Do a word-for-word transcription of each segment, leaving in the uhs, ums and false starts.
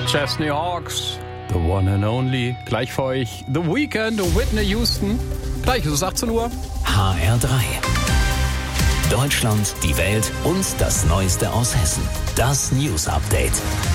Chesney Hawks, the one and only. Gleich für euch The Weeknd und Whitney Houston. Gleich ist es achtzehn Uhr. H R drei. Deutschland, die Welt und das Neueste aus Hessen. Das News Update.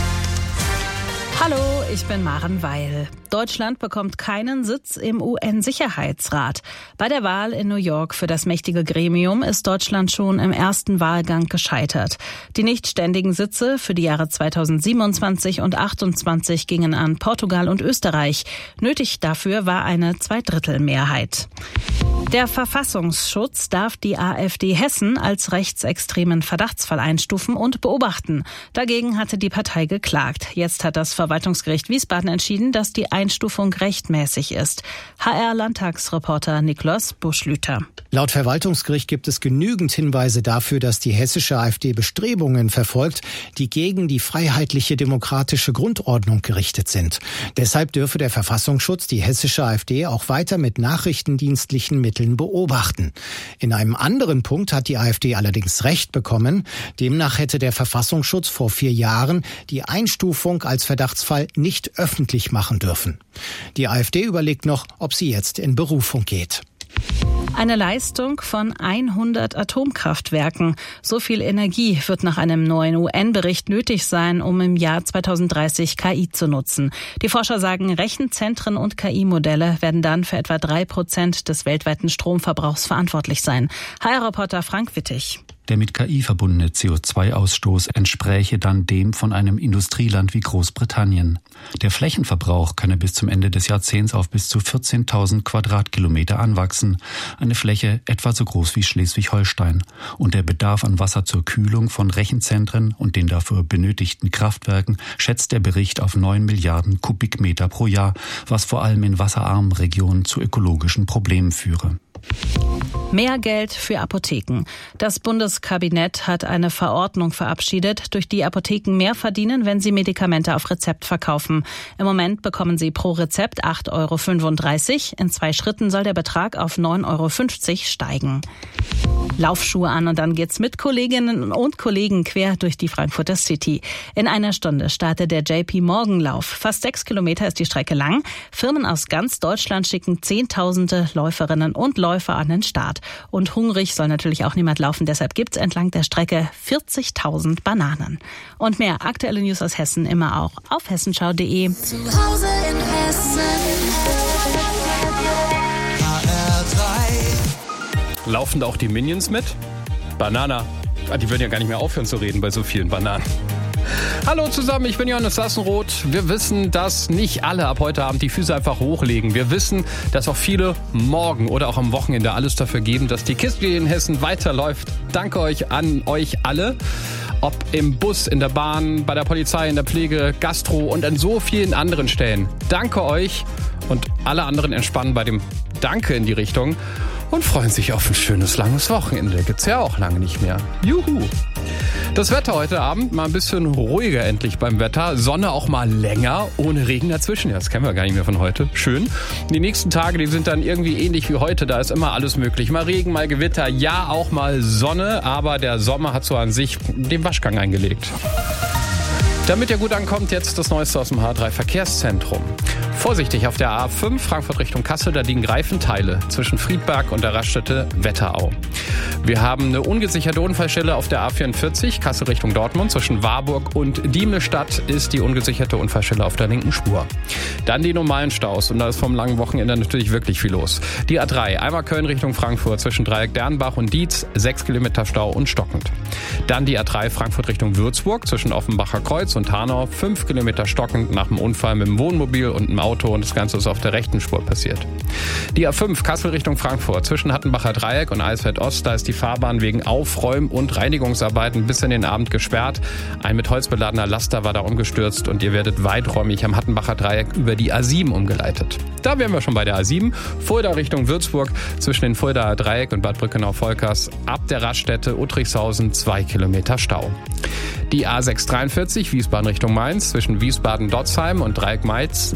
Hallo, ich bin Maren Weil. Deutschland bekommt keinen Sitz im U N-Sicherheitsrat. Bei der Wahl in New York für das mächtige Gremium ist Deutschland schon im ersten Wahlgang gescheitert. Die nicht ständigen Sitze für die Jahre zweitausendsiebenundzwanzig und achtundzwanzig gingen an Portugal und Österreich. Nötig dafür war eine Zweidrittelmehrheit. Der Verfassungsschutz darf die AfD Hessen als rechtsextremen Verdachtsfall einstufen und beobachten. Dagegen hatte die Partei geklagt. Jetzt hat das Verwaltungsgericht Wiesbaden entschieden, dass die Einstufung rechtmäßig ist. H R-Landtagsreporter Niklas Buschlüter. Laut Verwaltungsgericht gibt es genügend Hinweise dafür, dass die hessische AfD Bestrebungen verfolgt, die gegen die freiheitliche demokratische Grundordnung gerichtet sind. Deshalb dürfe der Verfassungsschutz die hessische AfD auch weiter mit nachrichtendienstlichen Mitteln beobachten. In einem anderen Punkt hat die AfD allerdings Recht bekommen. Demnach hätte der Verfassungsschutz vor vier Jahren die Einstufung als Verdachtsfall nicht öffentlich machen dürfen. Die AfD überlegt noch, ob sie jetzt in Berufung geht. Eine Leistung von hundert Atomkraftwerken. So viel Energie wird nach einem neuen U N-Bericht nötig sein, um im Jahr zweitausenddreißig K I zu nutzen. Die Forscher sagen, Rechenzentren und K I-Modelle werden dann für etwa drei Prozent des weltweiten Stromverbrauchs verantwortlich sein. H R-Reporter Frank Wittig. Der mit K I verbundene C O zwei Ausstoß entspräche dann dem von einem Industrieland wie Großbritannien. Der Flächenverbrauch könne bis zum Ende des Jahrzehnts auf bis zu vierzehntausend Quadratkilometer anwachsen, eine Fläche etwa so groß wie Schleswig-Holstein. Und der Bedarf an Wasser zur Kühlung von Rechenzentren und den dafür benötigten Kraftwerken schätzt der Bericht auf neun Milliarden Kubikmeter pro Jahr, was vor allem in wasserarmen Regionen zu ökologischen Problemen führe. Mehr Geld für Apotheken. Das Bundeskabinett hat eine Verordnung verabschiedet, durch die Apotheken mehr verdienen, wenn sie Medikamente auf Rezept verkaufen. Im Moment bekommen sie pro Rezept acht Euro fünfunddreißig. In zwei Schritten soll der Betrag auf neun Euro fünfzig steigen. Laufschuhe an und dann geht's mit Kolleginnen und Kollegen quer durch die Frankfurter City. In einer Stunde startet der J P Morgan Lauf. Fast sechs Kilometer ist die Strecke lang. Firmen aus ganz Deutschland schicken Zehntausende Läuferinnen und Läufer an den Start. Und hungrig soll natürlich auch niemand laufen. Deshalb gibt's entlang der Strecke vierzigtausend Bananen. Und mehr aktuelle News aus Hessen immer auch auf hessenschau punkt de. Zu Hause in Hessen. H R drei. Laufen da auch die Minions mit? Banana. Ah, die würden ja gar nicht mehr aufhören zu reden bei so vielen Bananen. Hallo zusammen, ich bin Johannes Sassenroth. Wir wissen, dass nicht alle ab heute Abend die Füße einfach hochlegen. Wir wissen, dass auch viele morgen oder auch am Wochenende alles dafür geben, dass die KISS in Hessen weiterläuft. Danke euch an euch alle. Ob im Bus, in der Bahn, bei der Polizei, in der Pflege, Gastro und an so vielen anderen Stellen. Danke euch und alle anderen entspannen bei dem Danke in die Richtung und freuen sich auf ein schönes, langes Wochenende. Gibt's ja auch lange nicht mehr. Juhu! Das Wetter heute Abend mal ein bisschen ruhiger endlich beim Wetter. Sonne auch mal länger, ohne Regen dazwischen. Ja, das kennen wir gar nicht mehr von heute. Schön. Die nächsten Tage, die sind dann irgendwie ähnlich wie heute. Da ist immer alles möglich. Mal Regen, mal Gewitter, ja auch mal Sonne. Aber der Sommer hat so an sich den Waschgang eingelegt. Damit ihr gut ankommt, jetzt das Neueste aus dem H drei Verkehrszentrum. Vorsichtig auf der A fünf, Frankfurt Richtung Kassel, da liegen Reifenteile zwischen Friedberg und der Raststätte Wetterau. Wir haben eine ungesicherte Unfallstelle auf der A vierundvierzig, Kassel Richtung Dortmund. Zwischen Warburg und Diemestadt ist die ungesicherte Unfallstelle auf der linken Spur. Dann die normalen Staus und da ist vom langen Wochenende natürlich wirklich viel los. Die A drei, einmal Köln Richtung Frankfurt, zwischen Dreieck Dernbach und Dietz, sechs Kilometer Stau und stockend. Dann die A drei Frankfurt Richtung Würzburg, zwischen Offenbacher Kreuz und Hanau, fünf Kilometer stockend nach dem Unfall mit dem Wohnmobil und dem Auto und das Ganze ist auf der rechten Spur passiert. Die A fünf Kassel Richtung Frankfurt, zwischen Hattenbacher Dreieck und Eisfeld Ost, da ist die Fahrbahn wegen Aufräum- und Reinigungsarbeiten bis in den Abend gesperrt. Ein mit Holz beladener Laster war da umgestürzt und ihr werdet weiträumig am Hattenbacher Dreieck über die A sieben umgeleitet. Da wären wir schon bei der A sieben. Fulda Richtung Würzburg, zwischen den Fuldaer Dreieck und Bad Brückenau-Volkers, ab der Raststätte Uttrichshausen zwei Kilometer Stau. Die A sechs dreiundvierzig Wiesbaden Richtung Mainz, zwischen Wiesbaden-Dotzheim und Dreieck Mainz, Dreieck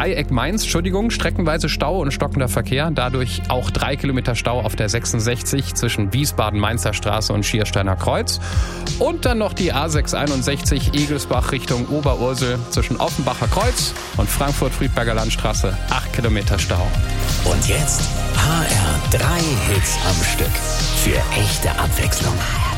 Dreieck Mainz, Entschuldigung, streckenweise Stau und stockender Verkehr. Dadurch auch drei Kilometer Stau auf der sechsundsechzig zwischen Wiesbaden-Mainzer Straße und Schiersteiner Kreuz. Und dann noch die A sechshunderteinundsechzig Egelsbach Richtung Oberursel zwischen Offenbacher Kreuz und Frankfurt-Friedberger Landstraße. acht Kilometer Stau. Und jetzt H R drei Hits am Stück. Für echte Abwechslung.